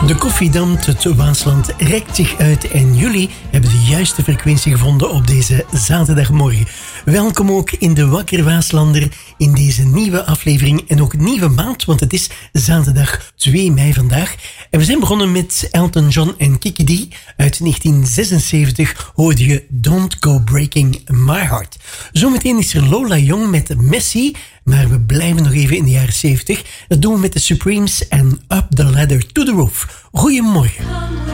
De koffiedam tot Waasland rekt zich uit en jullie hebben de juiste frequentie gevonden op deze zaterdagmorgen. Welkom ook in de Wakker Waaslander in deze nieuwe aflevering en ook nieuwe maand, want het is zaterdag 2 mei vandaag. En we zijn begonnen met Elton John en Kiki D. Uit 1976 hoorde je Don't Go Breaking My Heart. Zometeen is er Lola Young met Messi, maar we blijven nog even in de jaren 70. Dat doen we met de Supremes en Up the Ladder to the Roof. Goedemorgen.